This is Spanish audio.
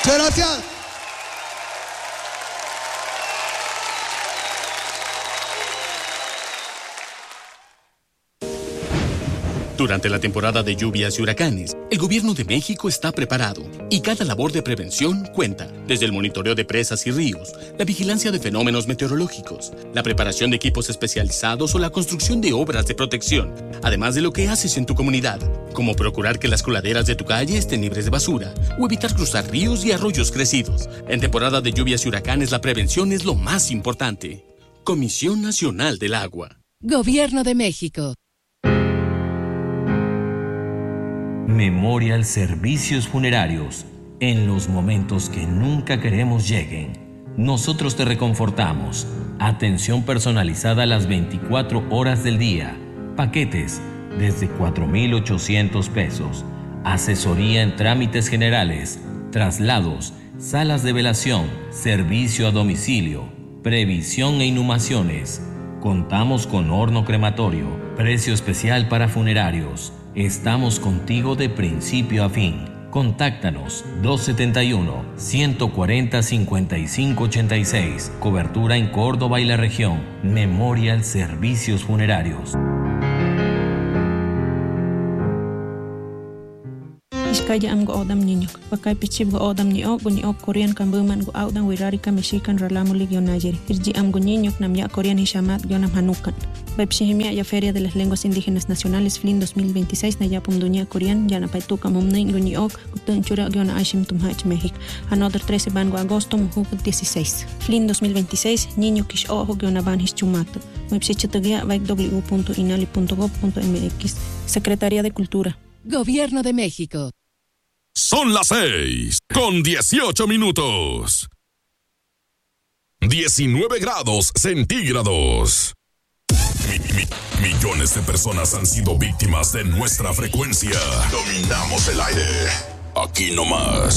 Muchas gracias. Durante la temporada de lluvias y huracanes, el Gobierno de México está preparado y cada labor de prevención cuenta, desde el monitoreo de presas y ríos, la vigilancia de fenómenos meteorológicos, la preparación de equipos especializados o la construcción de obras de protección, además de lo que haces en tu comunidad, como procurar que las coladeras de tu calle estén libres de basura o evitar cruzar ríos y arroyos crecidos. En temporada de lluvias y huracanes, la prevención es lo más importante. Comisión Nacional del Agua. Gobierno de México. Memorial Servicios Funerarios. En los momentos que nunca queremos lleguen, nosotros te reconfortamos. Atención personalizada a las 24 horas del día. Paquetes desde 4,800 pesos. Asesoría en trámites generales, traslados, salas de velación, servicio a domicilio, previsión e inhumaciones. Contamos con horno crematorio, precio especial para funerarios. Estamos contigo de principio a fin. Contáctanos 271-140-5586. Cobertura en Córdoba y la región. Memorial Servicios Funerarios. Iskaya am go odam niño. Bakay pichib go odam ni ok Korean kambuman go audan wirari kamishikan ralamulig yon Nayeri. Irji am go niño nam ya Korean hishamat yonam hanukan. Baipshihimia ya Feria de las Lenguas Indígenas Nacionales FLIN 2026 na yapum dunia Korean yana paituka mumnain go ni ok utun chura yona ashim tumhach México. Another 13 ban go agosto muhu 16. FLIN 2026 niño kish ojo yona ban hischumato. Baipshichitagia vaik w.inali.gov.mx. Secretaría de Cultura. Gobierno de México. Son las 6:18. 19 grados centígrados. Millones de personas han sido víctimas de nuestra frecuencia. Dominamos el aire. Aquí nomás.